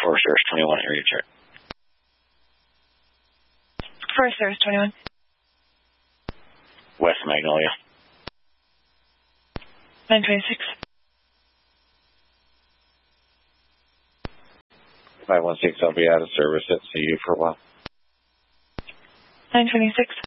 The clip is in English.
Forest Service 21 area check. Forest Service 21. West Magnolia. 926. 516, I'll be out of service at CU for a while. 926.